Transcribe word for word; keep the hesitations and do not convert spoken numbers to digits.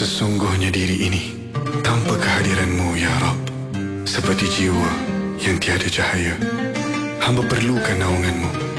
Sesungguhnya diri ini tanpa kehadiran-Mu, Ya Rab, seperti jiwa yang tiada cahaya. Hamba perlukan naungan-Mu.